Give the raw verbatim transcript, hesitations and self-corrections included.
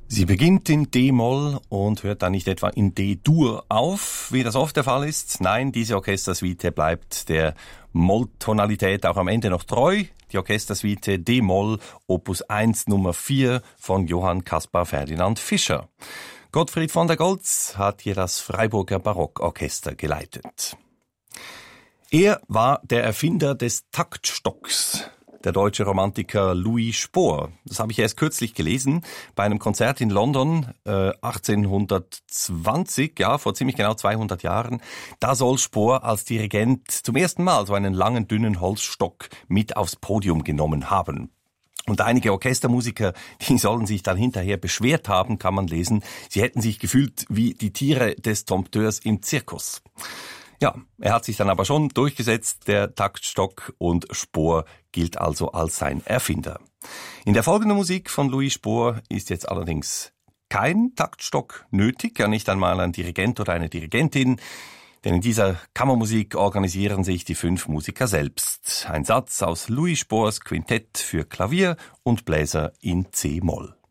Sie beginnt in D-Moll und hört dann nicht etwa in D-Dur auf, wie das oft der Fall ist. Nein, diese Orchestersuite bleibt der Molltonalität auch am Ende noch treu. Die Orchestersuite D-Moll, Opus eins Nummer vier von Johann Caspar Ferdinand Fischer. Gottfried von der Goltz hat hier das Freiburger Barockorchester geleitet. Er war der Erfinder des Taktstocks. Der deutsche Romantiker Louis Spohr. Das habe ich erst kürzlich gelesen bei einem Konzert in London äh, achtzehnhundertzwanzig, ja, vor ziemlich genau zweihundert Jahren. Da soll Spohr als Dirigent zum ersten Mal so einen langen, dünnen Holzstock mit aufs Podium genommen haben. Und einige Orchestermusiker, die sollen sich dann hinterher beschwert haben, kann man lesen. Sie hätten sich gefühlt wie die Tiere des Dompteurs im Zirkus. Ja, er hat sich dann aber schon durchgesetzt, der Taktstock, und Spohr gilt also als sein Erfinder. In der folgenden Musik von Louis Spohr ist jetzt allerdings kein Taktstock nötig, ja nicht einmal ein Dirigent oder eine Dirigentin, denn in dieser Kammermusik organisieren sich die fünf Musiker selbst. Ein Satz aus Louis Spohrs Quintett für Klavier und Bläser in C-Moll.